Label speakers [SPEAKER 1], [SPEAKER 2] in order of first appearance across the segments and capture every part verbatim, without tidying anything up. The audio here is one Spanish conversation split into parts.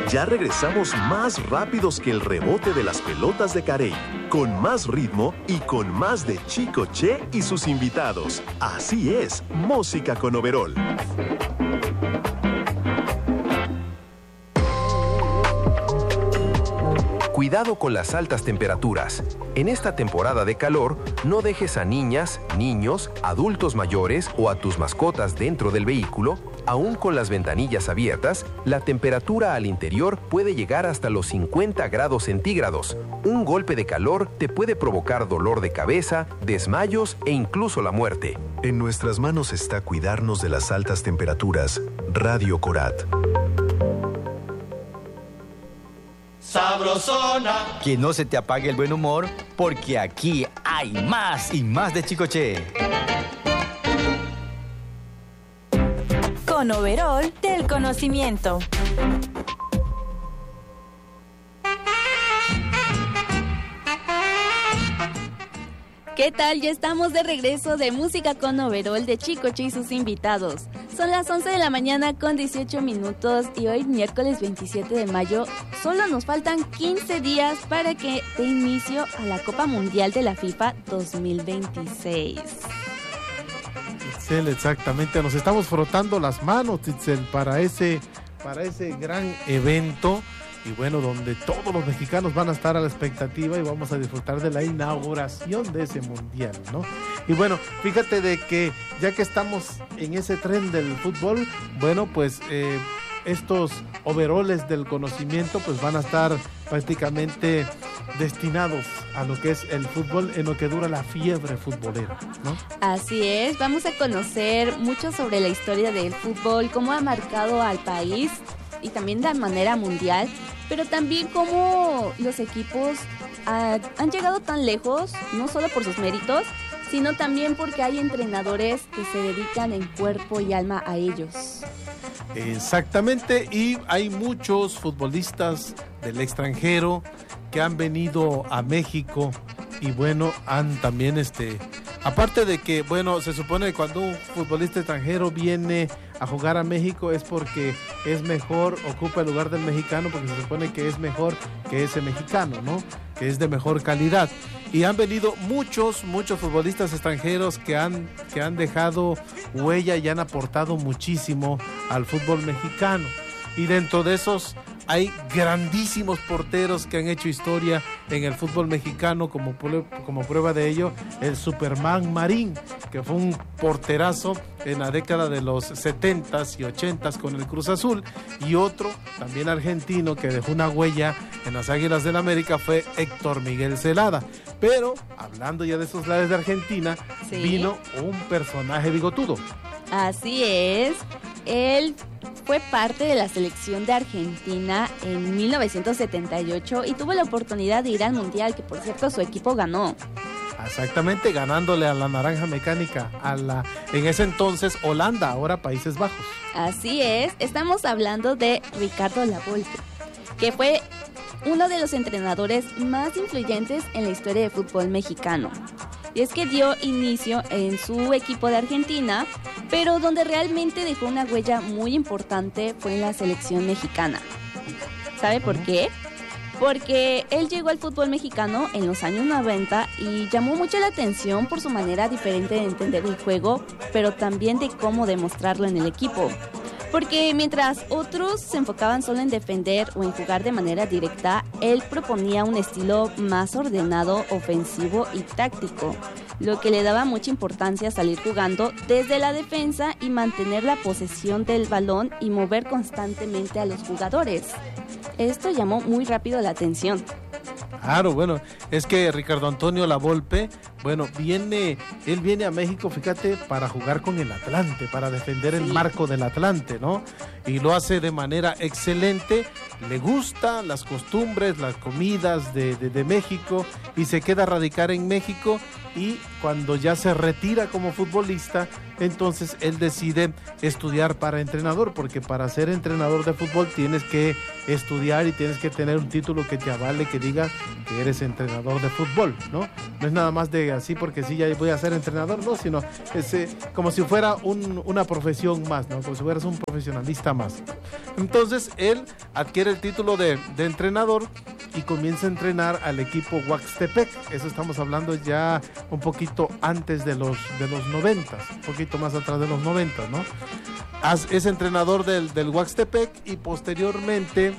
[SPEAKER 1] Ya regresamos más rápidos que el rebote de las pelotas de Carey, con más ritmo y con más de Chico Che y sus invitados. Así es, Música con Overol.
[SPEAKER 2] Cuidado con las altas temperaturas. En esta temporada de calor, no dejes a niñas, niños, adultos mayores o a tus mascotas dentro del vehículo. Aún con las ventanillas abiertas, la temperatura al interior puede llegar hasta los cincuenta grados centígrados. Un golpe de calor te puede provocar dolor de cabeza, desmayos e incluso la muerte.
[SPEAKER 1] En nuestras manos está cuidarnos de las altas temperaturas. Radio Corat.
[SPEAKER 3] Sabrosona.
[SPEAKER 4] Que no se te apague el buen humor, porque aquí hay más y más de Chico Che.
[SPEAKER 5] Con Overol del conocimiento. ¿Qué tal? Ya estamos de regreso de Música con Overol de Chico Che y sus invitados. Son las once de la mañana con dieciocho minutos y hoy, miércoles veintisiete de mayo, solo nos faltan quince días para que dé inicio a la Copa Mundial de la FIFA dos mil veintiséis.
[SPEAKER 6] Itzel, exactamente. Nos estamos frotando las manos, Itzel, para ese, para ese gran evento. Y bueno, donde todos los mexicanos van a estar a la expectativa y vamos a disfrutar de la inauguración de ese mundial, ¿no? Y bueno, fíjate de que ya que estamos en ese tren del fútbol, bueno, pues eh, estos overoles del conocimiento pues van a estar prácticamente destinados a lo que es el fútbol en lo que dura la fiebre futbolera, ¿no?
[SPEAKER 5] Así es, vamos a conocer mucho sobre la historia del fútbol, cómo ha marcado al país y también de manera mundial, pero también cómo los equipos uh, han llegado tan lejos, no solo por sus méritos, sino también porque hay entrenadores que se dedican en cuerpo y alma a ellos.
[SPEAKER 6] Exactamente, y hay muchos futbolistas del extranjero que han venido a México y bueno, han también este... Aparte de que, bueno, se supone que cuando un futbolista extranjero viene a jugar a México es porque es mejor, ocupa el lugar del mexicano, porque se supone que es mejor que ese mexicano, ¿no? Que es de mejor calidad. Y han venido muchos, muchos futbolistas extranjeros que han, que han dejado huella y han aportado muchísimo al fútbol mexicano. Y dentro de esos hay grandísimos porteros que han hecho historia en el fútbol mexicano, como, como prueba de ello el Superman Marín, que fue un porterazo en la década de los setentas y ochentas con el Cruz Azul, y otro también argentino que dejó una huella en las Águilas del América fue Héctor Miguel Celada. Pero hablando ya de esos lares de Argentina, ¿sí?, vino un personaje bigotudo.
[SPEAKER 5] Así es, él fue parte de la selección de Argentina en mil novecientos setenta y ocho y tuvo la oportunidad de ir al Mundial, que por cierto su equipo ganó.
[SPEAKER 6] Exactamente, ganándole a la Naranja Mecánica, a la en ese entonces Holanda, ahora Países Bajos.
[SPEAKER 5] Así es, estamos hablando de Ricardo Lavolpe, que fue uno de los entrenadores más influyentes en la historia del fútbol mexicano. Y es que dio inicio en su equipo de Argentina, pero donde realmente dejó una huella muy importante fue en la selección mexicana. ¿Sabe por qué? Porque él llegó al fútbol mexicano en los años noventa y llamó mucho la atención por su manera diferente de entender el juego, pero también de cómo demostrarlo en el equipo. Porque mientras otros se enfocaban solo en defender o en jugar de manera directa, él proponía un estilo más ordenado, ofensivo y táctico, lo que le daba mucha importancia a salir jugando desde la defensa y mantener la posesión del balón y mover constantemente a los jugadores. Esto llamó muy rápido la atención.
[SPEAKER 6] Claro, bueno, es que Ricardo Antonio Lavolpe, bueno, viene, él viene a México, fíjate, para jugar con el Atlante, para defender el sí. marco del Atlante, ¿no? Y lo hace de manera excelente, le gustan las costumbres, las comidas de, de, de México y se queda a radicar en México, y cuando ya se retira como futbolista, entonces él decide estudiar para entrenador, porque para ser entrenador de fútbol tienes que estudiar y tienes que tener un título que te avale, que diga que eres entrenador de fútbol, ¿no? No es nada más de así porque sí, ya voy a ser entrenador, no, sino es, eh, como si fuera un, una profesión más, ¿no? Como si fueras un profesionalista más. Entonces él adquiere el título de, de entrenador y comienza a entrenar al equipo Huaxtepec. Eso estamos hablando ya un poquito antes de los, de los noventas, un poquito más atrás de los noventas, ¿no? As, es entrenador del, del Huaxtepec y posteriormente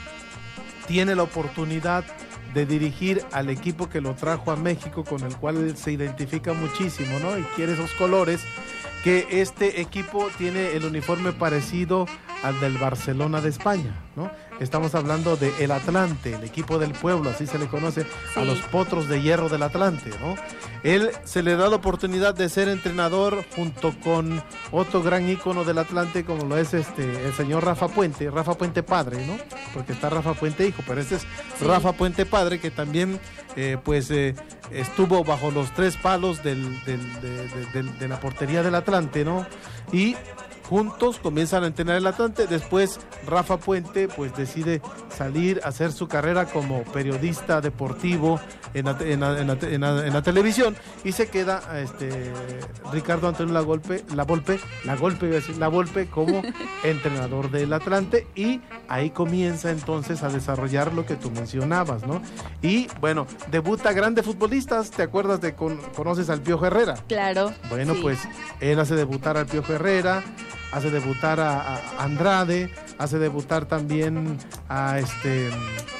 [SPEAKER 6] tiene la oportunidad de dirigir al equipo que lo trajo a México, con el cual él se identifica muchísimo, ¿no? Y quiere esos colores, que este equipo tiene el uniforme parecido al del Barcelona de España, ¿no? Estamos hablando de el Atlante, el equipo del pueblo, así se le conoce, sí, a los potros de hierro del Atlante, ¿no? Él se le da la oportunidad de ser entrenador junto con otro gran ícono del Atlante, como lo es este el señor Rafa Puente, Rafa Puente padre, ¿no? Porque está Rafa Puente hijo, pero este es sí. Rafa Puente padre, que también eh, pues eh, estuvo bajo los tres palos del, del, de, de, de, de la portería del Atlante, ¿no? Y juntos comienzan a entrenar el Atlante. Después Rafa Puente pues decide salir a hacer su carrera como periodista deportivo en la, en la, en la, en la, en la televisión, y se queda este Ricardo Antonio Lavolpe, Lavolpe, Lavolpe, iba a decir, Lavolpe como entrenador del Atlante, y ahí comienza entonces a desarrollar lo que tú mencionabas, ¿no? Y bueno, debuta grandes futbolistas. ¿Te acuerdas de con, conoces al Piojo Herrera?
[SPEAKER 5] Claro.
[SPEAKER 6] Bueno, sí. Pues él hace debutar al Piojo Herrera, hace debutar a, a Andrade, hace debutar también a este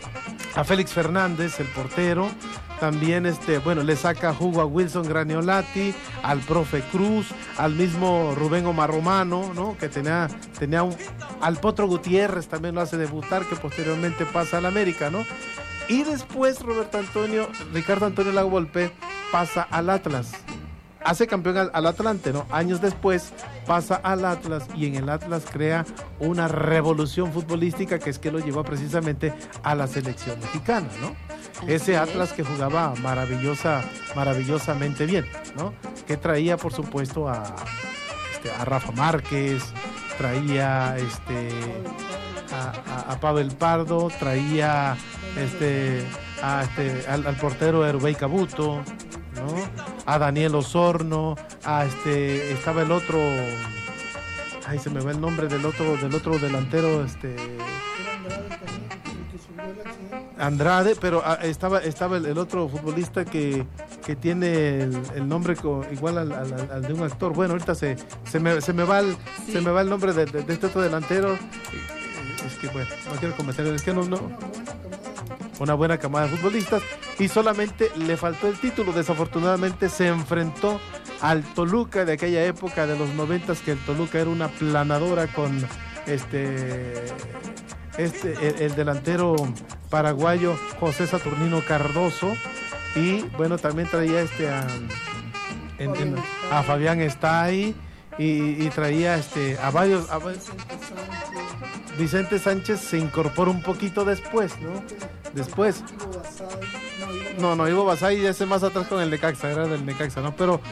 [SPEAKER 6] a Félix Fernández, el portero. También este, bueno, le saca jugo a Wilson Graniolati, al profe Cruz, al mismo Rubén Omar Romano, ¿no? Que tenía, tenía un, al Potro Gutiérrez también lo hace debutar, que posteriormente pasa al América, ¿no? Y después Roberto Antonio, Ricardo Antonio Lavolpe pasa al Atlas. Hace campeón al, al Atlante, ¿no? Años después pasa al Atlas, y en el Atlas crea una revolución futbolística, que es que lo lleva precisamente a la selección mexicana, ¿no? Así Ese Atlas es. que jugaba maravillosa, maravillosamente bien, ¿no? Que traía, por supuesto, a, este, a Rafa Márquez, traía este, a, a, a Pavel Pardo, traía este, a, este, al, al portero Herubey Cabuto, ¿no? A Daniel Osorno, a este, estaba el otro, ay, se me va el nombre del otro, del otro delantero, este, Andrade, pero a, estaba, estaba el, el otro futbolista que, que tiene el, el nombre co, igual al, al, al de un actor. Bueno, ahorita se, se me, se me va el, sí. se me va el nombre de, de, de este otro delantero. Es que bueno, no quiero comentar, es que no, no. Una buena camada de futbolistas, y solamente le faltó el título. Desafortunadamente se enfrentó al Toluca de aquella época de los noventas, que el Toluca era una planadora con este, este el, el delantero paraguayo José Saturnino Cardoso, y bueno, también traía este a, en, en, a Fabián Estay, y, y traía este a varios, a, Vicente Sánchez se incorpora un poquito después, ¿no? Después. No, no, Ivo Basay ya hace más atrás con el Necaxa, era del Necaxa, ¿no? Pero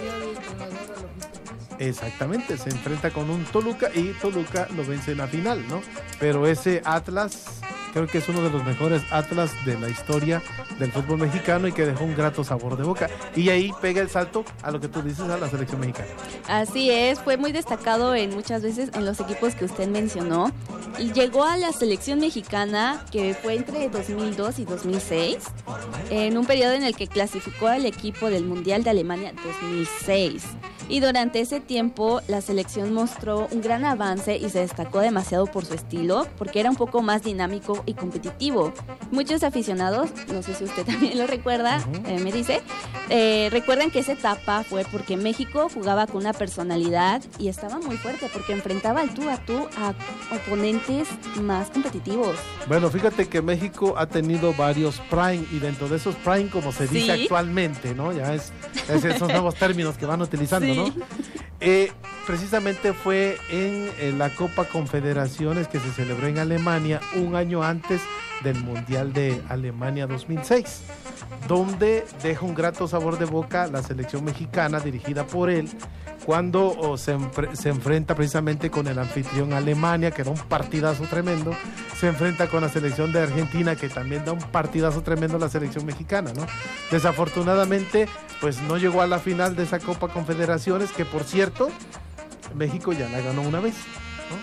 [SPEAKER 6] exactamente, se enfrenta con un Toluca, y Toluca lo vence en la final, ¿no? Pero ese Atlas, creo que es uno de los mejores Atlas de la historia del fútbol mexicano, y que dejó un grato sabor de boca. Y ahí pega el salto a lo que tú dices, a la selección mexicana.
[SPEAKER 5] Así es, fue muy destacado en muchas veces en los equipos que usted mencionó. Y llegó a la selección mexicana, que fue entre dos mil dos y dos mil seis, en un periodo en el que clasificó al equipo del Mundial de Alemania dos mil seis. Y durante ese tiempo la selección mostró un gran avance y se destacó demasiado por su estilo, porque era un poco más dinámico y competitivo. Muchos aficionados, no sé si usted también lo recuerda, uh-huh. eh, me dice, eh, recuerdan que esa etapa fue porque México jugaba con una personalidad y estaba muy fuerte, porque enfrentaba al tú a tú a oponentes más competitivos.
[SPEAKER 6] Bueno, fíjate que México ha tenido varios prime, y dentro de esos prime, como se dice ¿Sí? actualmente, ¿no? Ya es, es esos nuevos términos que van utilizando, sí. ¿no? Eh, precisamente fue en, en la Copa Confederaciones, que se celebró en Alemania un año antes del Mundial de Alemania dos mil seis, donde deja un grato sabor de boca la selección mexicana dirigida por él, cuando oh, se, se enfrenta precisamente con el anfitrión Alemania, que da un partidazo tremendo. Se enfrenta con la selección de Argentina, que también da un partidazo tremendo a la selección mexicana, ¿no? Desafortunadamente, pues no llegó a la final de esa Copa Confederaciones, que por cierto, México ya la ganó una vez, ¿no?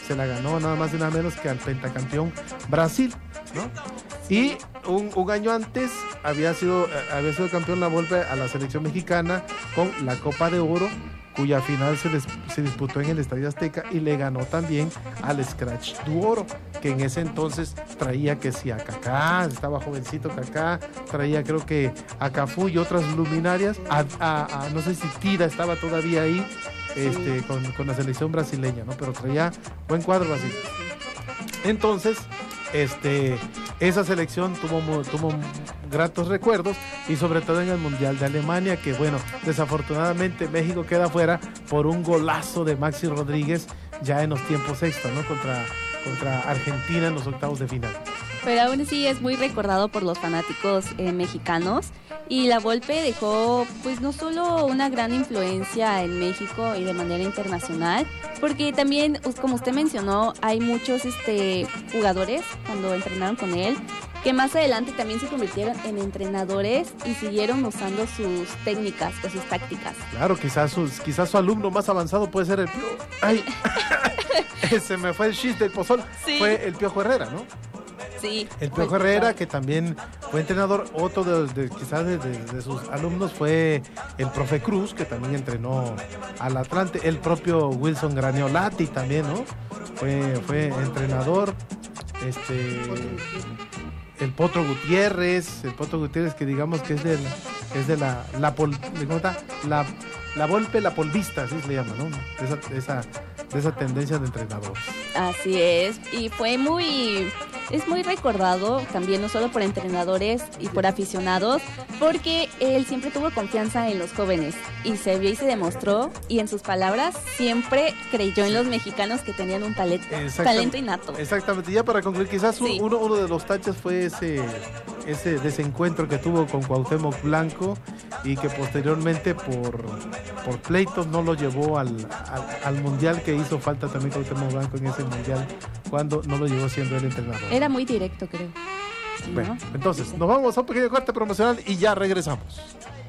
[SPEAKER 6] se la ganó nada más y nada menos que al pentacampeón Brasil, ¿no? Y un, un año antes había sido, había sido campeón la Volpe a la selección mexicana con la Copa de Oro, cuya final se, les, se disputó en el Estadio Azteca, y le ganó también al Scratch du Oro, que en ese entonces traía que si a Kaká, estaba jovencito Kaká, traía creo que a Cafú y otras luminarias, a, a, a, no sé si Tira estaba todavía ahí, este, sí. con, con la selección brasileña, ¿no? Pero traía buen cuadro Brasil. Entonces, este, esa selección tuvo, tuvo gratos recuerdos, y sobre todo en el Mundial de Alemania, que bueno, desafortunadamente México queda fuera por un golazo de Maxi Rodríguez ya en los tiempos extra, ¿no? Contra, contra Argentina en los octavos de final.
[SPEAKER 5] Pero aún así es muy recordado por los fanáticos eh, mexicanos, y la Volpe dejó pues no solo una gran influencia en México y de manera internacional, porque también, como usted mencionó, hay muchos este, jugadores cuando entrenaron con él que más adelante también se convirtieron en entrenadores y siguieron usando sus técnicas o sus tácticas.
[SPEAKER 6] Claro, quizás, sus, quizás su alumno más avanzado puede ser el Piojo. ¡Ay! Se me fue el chiste del pozol. Sí. Fue el Piojo Herrera, ¿no?
[SPEAKER 5] Sí.
[SPEAKER 6] El Piojo Herrera, que también fue entrenador. Otro de, de quizás de, de, de sus alumnos fue el profe Cruz, que también entrenó al Atlante. El propio Wilson Graniolati también, ¿no? Fue, fue entrenador. Este... El Potro Gutiérrez, el Potro Gutiérrez que digamos que es de la, es de la, la, pol, ¿cómo está? la, la Volpe, la polvista, así se le llama, ¿no? De esa, de esa, de esa tendencia de entrenador.
[SPEAKER 5] Así es, y fue muy, es muy recordado también no solo por entrenadores y por aficionados, porque él siempre tuvo confianza en los jóvenes, y se vio y se demostró, y en sus palabras siempre creyó en los mexicanos que tenían un talento, talento innato.
[SPEAKER 6] Exactamente, ya para concluir, quizás sí. uno, uno de los taches fue ese, ese desencuentro que tuvo con Cuauhtémoc Blanco, y que posteriormente por, por pleitos no lo llevó al, al, al mundial, que hizo falta también Cuauhtémoc Blanco en ese mundial, cuando no lo llevó siendo el entrenador.
[SPEAKER 5] Era muy directo, creo.
[SPEAKER 6] Bueno, ¿no? Entonces, nos vamos a un pequeño corte promocional y ya regresamos.